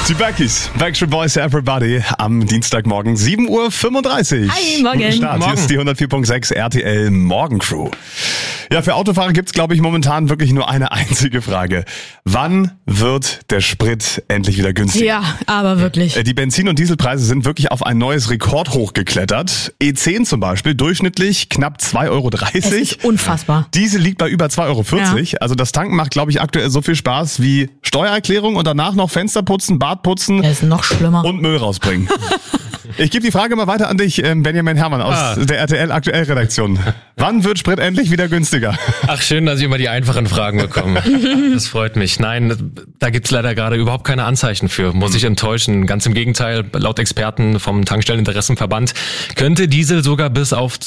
Die Backies, Backstreet Boys, Everybody, am Dienstagmorgen 7:35 Uhr. Hi, morgen. Guten Start, hier ist die 104.6 RTL Morgencrew. Ja, für Autofahrer gibt's, glaube ich, momentan wirklich nur eine einzige Frage. Wann wird der Sprit endlich wieder günstiger? Ja, aber wirklich. Die Benzin- und Dieselpreise sind wirklich auf ein neues Rekordhoch geklettert. E10 zum Beispiel, durchschnittlich knapp 2,30 Euro. Es ist unfassbar. Diesel liegt bei über 2,40 Euro. Ja. Also das Tanken macht, glaube ich, aktuell so viel Spaß wie Steuererklärung und danach noch Fenster putzen, Bad putzen Das ist noch schlimmer. und Müll rausbringen. Ich gebe die Frage mal weiter an dich, Benjamin Herrmann aus der RTL Aktuell Redaktion. Wann wird Sprit endlich wieder günstiger? Ach, schön, dass ich immer die einfachen Fragen bekomme. Das freut mich. Nein, da gibt's leider gerade überhaupt keine Anzeichen für. Muss ich enttäuschen. Ganz im Gegenteil, laut Experten vom Tankstelleninteressenverband könnte Diesel sogar bis auf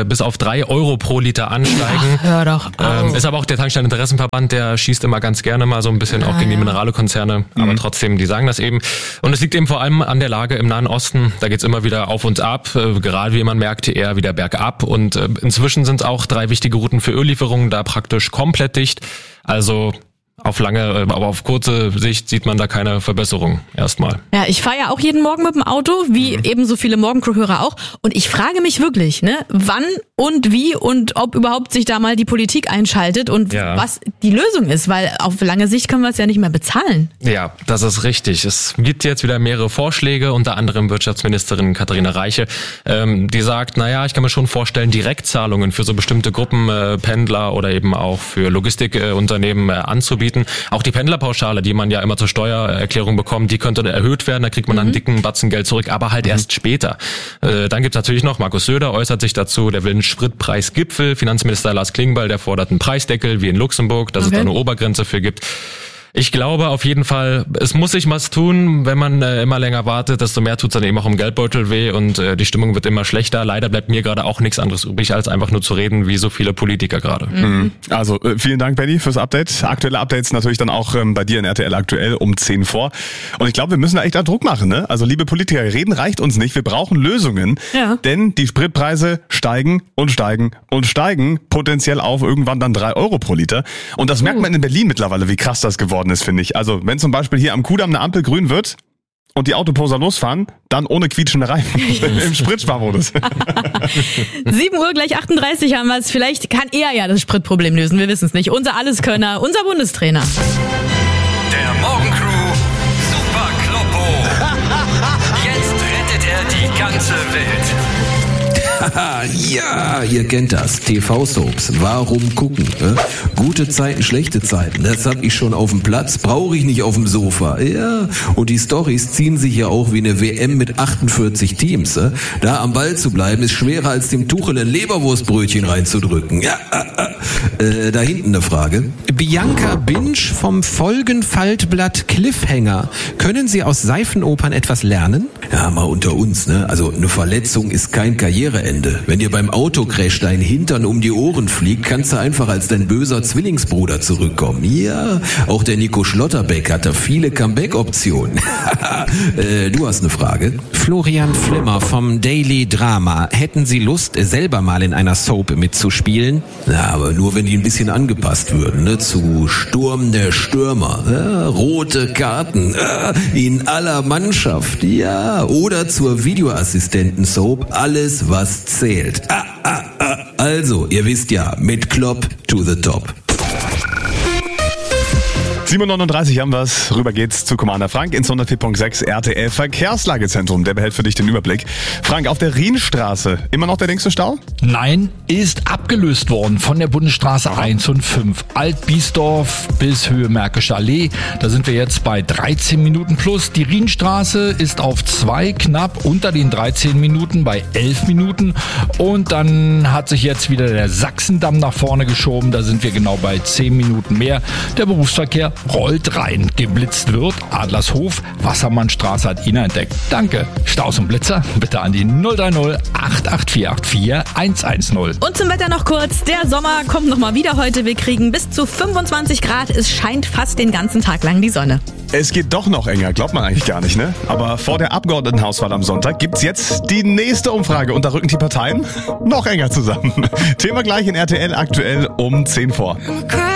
3 Euro pro Liter ansteigen. Ach, hör doch auf. Ist aber auch der Tankstelleninteressenverband, der schießt immer ganz gerne mal so ein bisschen auch gegen die Mineralekonzerne. Aber trotzdem, die sagen das eben. Und es liegt eben vor allem an der Lage im Nahen Osten. Da geht's immer wieder auf und ab. Gerade wie man merkt, eher wieder bergab. Und inzwischen sind auch 3 wichtige Routen für Öllieferungen da praktisch komplett dicht. Also auf lange, aber auf kurze Sicht sieht man da keine Verbesserung erstmal. Ja, ich fahre ja auch jeden Morgen mit dem Auto, wie ebenso viele Morgencrew-Hörer auch. Und ich frage mich wirklich, ne, wann und wie und ob überhaupt sich da mal die Politik einschaltet und was die Lösung ist, weil auf lange Sicht können wir es ja nicht mehr bezahlen. Ja, das ist richtig. Es gibt jetzt wieder mehrere Vorschläge, unter anderem Wirtschaftsministerin Katharina Reiche, die sagt, naja, ich kann mir schon vorstellen, Direktzahlungen für so bestimmte Gruppen, Pendler oder eben auch für Logistikunternehmen anzubieten. Auch die Pendlerpauschale, die man ja immer zur Steuererklärung bekommt, die könnte erhöht werden, da kriegt man einen dicken Batzen Geld zurück, aber halt erst später. Dann gibt's natürlich noch, Markus Söder äußert sich dazu, der will einen Spritpreisgipfel, Finanzminister Lars Klingbeil, der fordert einen Preisdeckel wie in Luxemburg, dass es da eine Obergrenze für gibt. Ich glaube auf jeden Fall, es muss sich was tun, wenn man immer länger wartet, desto mehr tut's dann eben auch im Geldbeutel weh und die Stimmung wird immer schlechter. Leider bleibt mir gerade auch nichts anderes übrig, als einfach nur zu reden, wie so viele Politiker gerade. Also vielen Dank, Benny, fürs Update. Aktuelle Updates natürlich dann auch bei dir in RTL Aktuell um 10 vor. Und ich glaube, wir müssen da echt Druck machen, ne? Also liebe Politiker, reden reicht uns nicht, wir brauchen Lösungen. Ja. Denn die Spritpreise steigen und steigen und steigen, potenziell auf irgendwann dann 3 Euro pro Liter. Und das merkt man in Berlin mittlerweile, wie krass das geworden ist, finde ich. Also wenn zum Beispiel hier am Kudamm eine Ampel grün wird und die Autoposer losfahren, dann ohne quietschende Reifen im Spritsparmodus. 7 Uhr gleich 38 haben wir es. Vielleicht kann er ja das Spritproblem lösen, wir wissen es nicht. Unser Alleskönner, unser Bundestrainer. Der Morgencrew Super Kloppo. Jetzt rettet er die ganze Welt. Ja, ihr kennt das. TV-Soaps. Warum gucken? Gute Zeiten, schlechte Zeiten. Das hab ich schon auf dem Platz. Brauche ich nicht auf dem Sofa. Ja. Und die Storys ziehen sich ja auch wie eine WM mit 48 Teams. Da am Ball zu bleiben, ist schwerer als dem Tuchel ein Leberwurstbrötchen reinzudrücken. Ja. Da hinten eine Frage. Bianca Binsch vom Folgenfaltblatt Cliffhanger. Können Sie aus Seifenopern etwas lernen? Ja, mal unter uns, ne? Also eine Verletzung ist kein Karriereende. Wenn dir beim Autocrash dein Hintern um die Ohren fliegt, kannst du einfach als dein böser Zwillingsbruder zurückkommen. Ja, auch der Nico Schlotterbeck hat da viele Comeback-Optionen. Du hast eine Frage? Florian Flimmer vom Daily Drama. Hätten Sie Lust, selber mal in einer Soap mitzuspielen? Ja, aber nur, wenn die ein bisschen angepasst würden, ne? Zu Sturm der Stürmer, rote Karten, in aller Mannschaft, ja, oder zur Videoassistenten-Soap, alles, was zählt. Also, ihr wisst ja, mit Klopp to the top. 7:39 haben wir's. Rüber geht's zu Commander Frank ins 104.6 RTL Verkehrslagezentrum. Der behält für dich den Überblick. Frank, auf der Rienstraße immer noch der längste Stau? Nein, ist abgelöst worden von der Bundesstraße 1 und 5. Alt-Biesdorf bis Höhe Märkische Allee. Da sind wir jetzt bei 13 Minuten plus. Die Rienstraße ist auf 2 knapp unter den 13 Minuten bei 11 Minuten. Und dann hat sich jetzt wieder der Sachsendamm nach vorne geschoben. Da sind wir genau bei 10 Minuten mehr. Der Berufsverkehr rollt rein. Geblitzt wird. Adlershof, Wassermannstraße hat ihn entdeckt. Danke. Staus und Blitzer bitte an die 030 88484 110. Und zum Wetter noch kurz. Der Sommer kommt nochmal wieder heute. Wir kriegen bis zu 25 Grad. Es scheint fast den ganzen Tag lang die Sonne. Es geht doch noch enger, glaubt man eigentlich gar nicht, ne? Aber vor der Abgeordnetenhauswahl am Sonntag gibt's jetzt die nächste Umfrage und da rücken die Parteien noch enger zusammen. Thema gleich in RTL Aktuell um 10 vor.